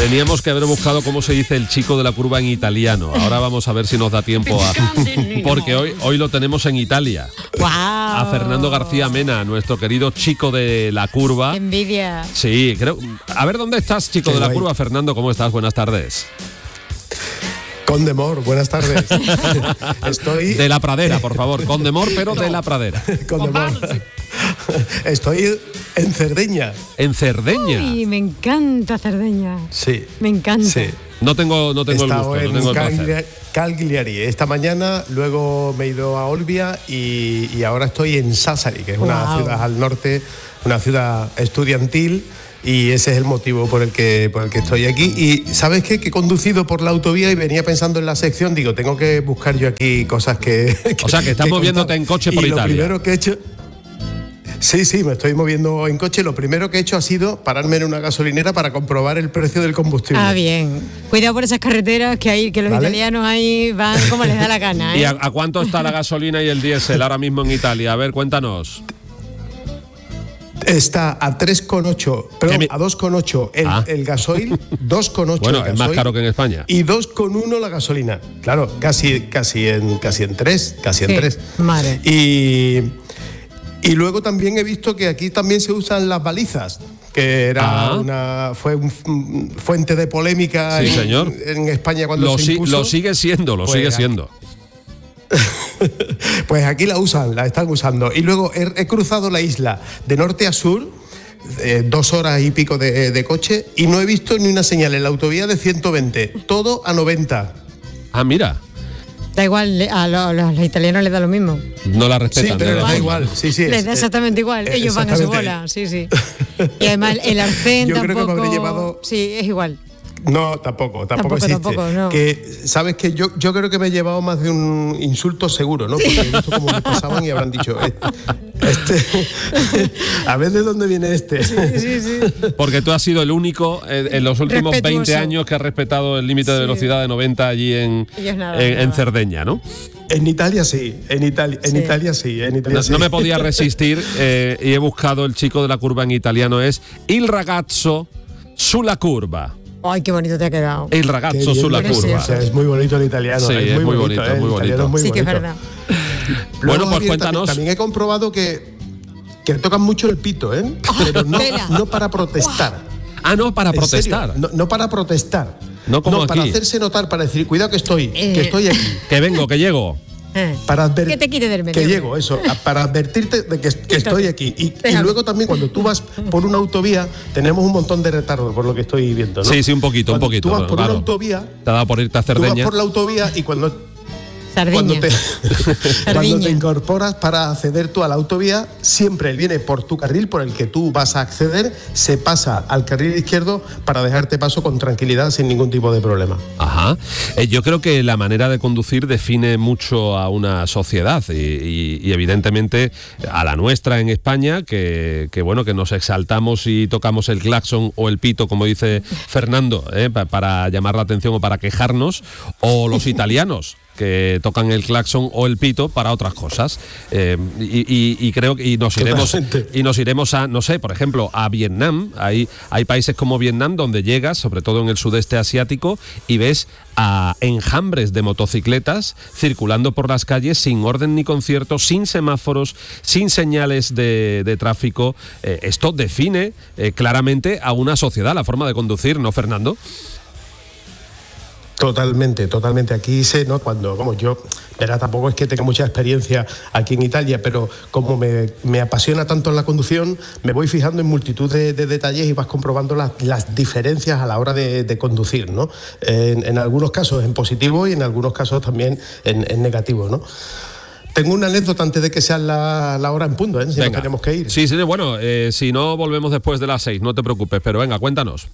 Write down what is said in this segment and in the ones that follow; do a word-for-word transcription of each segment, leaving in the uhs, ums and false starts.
Teníamos que haber buscado cómo se dice el chico de la curva en italiano. Ahora vamos a ver si nos da tiempo a... Porque hoy, hoy lo tenemos en Italia. ¡Wow! A Fernando García Mena, nuestro querido chico de la curva. ¡Qué envidia! Sí, creo... A ver, ¿dónde estás, chico Qué de la guay. curva? Fernando, ¿cómo estás? Buenas tardes. Condemor, buenas tardes. Estoy... De la Pradera, por favor. Condemor, pero de la Pradera. Condemor. Estoy en Cerdeña. En Cerdeña. Uy, me encanta Cerdeña. Sí. Me encanta. Sí. No tengo, no He tengo el estado gusto, no en tengo el Cagliari, placer. Cagliari esta mañana, luego me he ido a Olbia y, y ahora estoy en Sassari, que es una Wow. ciudad al norte, una ciudad estudiantil, y ese es el motivo por el que, por el que estoy aquí. Y ¿sabes qué? Que he conducido por la autovía y venía pensando en la sección, digo, tengo que buscar yo aquí cosas que... O sea, que estás moviéndote en coche por y Italia. Lo primero que he hecho... Sí, sí, me estoy moviendo en coche. Lo primero que he hecho ha sido pararme en una gasolinera para comprobar el precio del combustible. Ah, bien. Cuidado por esas carreteras que hay, que los ¿Vale? italianos ahí van como les da la gana, ¿eh? ¿Y a, a cuánto está la gasolina y el diésel ahora mismo en Italia? A ver, cuéntanos. Está a tres coma ocho, perdón, mi- a dos coma ocho el, Ah. el gasoil, dos coma ocho Bueno, el es más gasoil caro que en España. y dos coma uno la gasolina. Claro, casi, casi en casi en tres, casi Sí, en tres. madre. Y, y luego también he visto que aquí también se usan las balizas, que era Ah. una fue un f- fuente de polémica Sí, en, señor. en España cuando Lo, se si- impuso. lo sigue siendo, lo Pues sigue aquí- siendo. Pues aquí la usan, la están usando. Y luego he, he cruzado la isla de norte a sur, eh, dos horas y pico de, de coche, y no he visto ni una señal en la autovía de ciento veinte, todo a noventa. Ah, mira, Da igual, le- a, lo- a los, los italianos les da lo mismo. no la Sí, respetan. pero ¿no? les da igual. Sí, sí, les es- da exactamente igual. eh, Ellos van a su exactamente. bola, sí, sí. Y además el arcén Yo creo que me tampoco... habré llevado- Sí, es igual. No, tampoco, tampoco, Tampoco, existe. tampoco, no. Que, ¿sabes qué? Yo, yo creo que me he llevado más de un insulto seguro, ¿no? Porque he visto cómo me pasaban y habrán dicho, este, este a ver de dónde viene este. Sí, sí. Porque tú has sido el único eh, en los últimos Respetuoso. veinte años que ha respetado el límite de Sí. velocidad de noventa allí en, Ellos nada, en, en nada. Cerdeña, ¿no? En Italia sí, en Italia, en Sí. Italia sí, en Italia No, sí. no me podía resistir eh, y he buscado el chico de la curva en italiano, es il ragazzo sulla curva. Ay, qué bonito te ha quedado. Il Qué ragazzo bien, sulla precioso. curva. O sea, es muy bonito el italiano. Sí, es, es muy muy bonito, bonito, ¿eh? muy El italiano bonito. es muy Sí, que es bonito. verdad. Bueno, Luego, pues Javier, cuéntanos. También, también he comprobado que, que tocan mucho el pito, ¿eh? Pero no, tela. no para protestar. Ah, no, para En serio, protestar. no, no para protestar. No como para aquí. hacerse notar, para decir, cuidado que estoy, Eh. que estoy aquí. Que vengo, que llego. Eh. Para adver- Que te quite del medio. Que llego, eso, a- para advertirte de que, que estoy aquí. Y, y Déjame. luego también cuando tú vas por una autovía, tenemos un montón de retardo, por lo que estoy viendo, ¿no? Sí, sí, un poquito, Cuando un poquito. Tú vas por claro. una autovía, Te ha dado por irte a tú vas Cerdeña. por la autovía y cuando Sardiña. Cuando te, cuando Sardiña. te incorporas para acceder tú a la autovía, siempre él viene por tu carril por el que tú vas a acceder, se pasa al carril izquierdo para dejarte paso con tranquilidad sin ningún tipo de problema. Ajá. Eh, yo creo que la manera de conducir define mucho a una sociedad y, y- y evidentemente a la nuestra en España, que, que bueno, que nos exaltamos y tocamos el claxon o el pito, como dice Fernando, eh, pa- para llamar la atención o para quejarnos, o los italianos, que tocan el claxon o el pito para otras cosas. Eh, y, y- y creo que y nos iremos Totalmente. y nos iremos a, no sé, por ejemplo, a Vietnam. Hay, hay países como Vietnam donde llegas, sobre todo en el sudeste asiático, y ves a enjambres de motocicletas circulando por las calles sin orden ni concierto, sin semáforos, sin señales de, de tráfico. Eh, esto define eh, claramente a una sociedad, la forma de conducir, ¿no, Fernando? Totalmente, totalmente. Aquí sé, ¿no? Cuando, como yo, verá, tampoco es que tenga mucha experiencia aquí en Italia, pero como me, me apasiona tanto la conducción, me voy fijando en multitud de, de detalles y vas comprobando las, las diferencias a la hora de, de conducir, ¿no? En, en algunos casos en positivo y en algunos casos también en, en negativo, ¿no? Tengo una anécdota antes de que sea la, la hora en punto, ¿eh? Si nos Venga. tenemos que ir. Sí, sí, bueno, eh, si no, volvemos después de las seis, no te preocupes, pero venga, cuéntanos.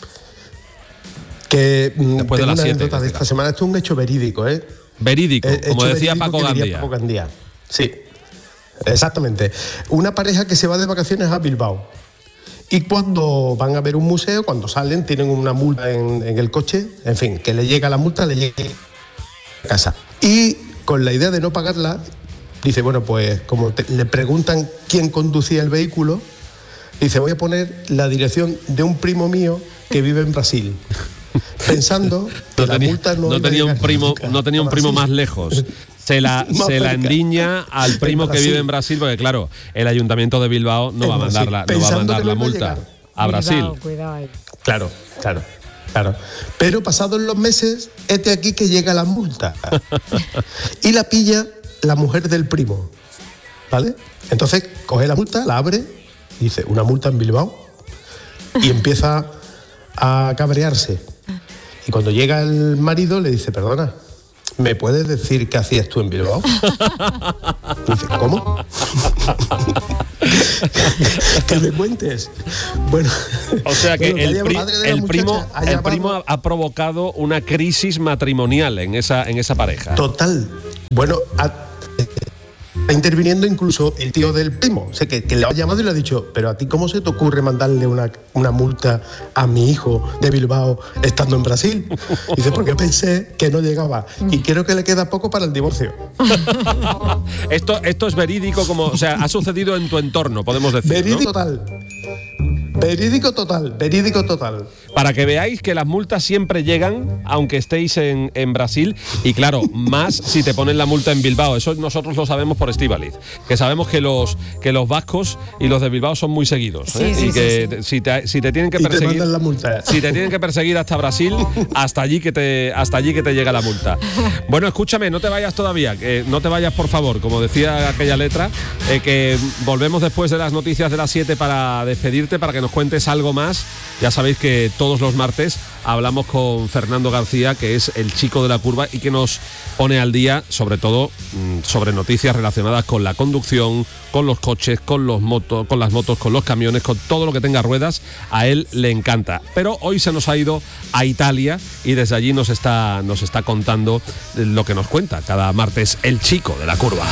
Que mm, Después de tengo las una siete, anécdota en de este esta caso. semana. Esto es un hecho verídico, ¿eh? Verídico, He- como hecho decía verídico Paco que diría Gandía. Paco Gandía. Sí, exactamente. Una pareja que se va de vacaciones a Bilbao. Y cuando van a ver un museo, cuando salen, tienen una multa en, en el coche. En fin, que le llega la multa, le llega a casa. Y con la idea de no pagarla, dice, bueno, pues como te- le preguntan quién conducía el vehículo, Dice, voy a poner la dirección de un primo mío que vive en Brasil. Pensando que no la tenía, multa no, no tenía un primo, nunca no tenía un primo más lejos. Se la, se la endiña al primo que vive en Brasil, porque claro, el Ayuntamiento de Bilbao no va a mandar la, no va a mandar la multa a Brasil. Cuidado, cuidado ahí. Claro, claro, claro. Pero pasados los meses, este aquí que llega la multa. Y la pilla la mujer del primo, ¿vale? Entonces coge la multa, la abre, y dice, una multa en Bilbao, y empieza a cabrearse. Y cuando llega el marido le dice, perdona, ¿me puedes decir qué hacías tú en Bilbao? Y dice, ¿cómo? Que me cuentes. Bueno, o sea que bueno, el, pri, el primo, el llamado, primo ha, ha provocado una crisis matrimonial en esa, en esa pareja. Total. Bueno, ha, está interviniendo incluso el tío del primo, o sea, que, que le ha llamado y le ha dicho, pero a ti ¿cómo se te ocurre mandarle una, una multa a mi hijo de Bilbao estando en Brasil? Y dice, porque pensé que no llegaba y creo que le queda poco para el divorcio. esto, esto es verídico, como, o sea, ha sucedido en tu entorno, podemos decir, Verídico, ¿no? total. Verídico total, verídico total. Para que veáis que las multas siempre llegan, aunque estéis en, en Brasil, y claro, más si te ponen la multa en Bilbao. Eso nosotros lo sabemos por Estíbaliz, que sabemos que los, que los vascos y los de Bilbao son muy seguidos. Sí, ¿eh? sí, y que sí, sí. Si, te, si te tienen que Y te perseguir, mandan la multa. si te tienen que perseguir hasta Brasil, hasta allí que te, hasta allí que te llega la multa. Bueno, escúchame, no te vayas todavía, que no te vayas por favor, como decía aquella letra, eh, que volvemos después de las noticias de las siete para despedirte, para que nos cuentes algo más. Ya sabéis que todos los martes hablamos con Fernando García, que es el chico de la curva y que nos pone al día, sobre todo, sobre noticias relacionadas con la conducción, con los coches, con los motos, con las motos, con los camiones, con todo lo que tenga ruedas. A él le encanta. Pero hoy se nos ha ido a Italia y desde allí nos está, nos está contando lo que nos cuenta cada martes el chico de la curva.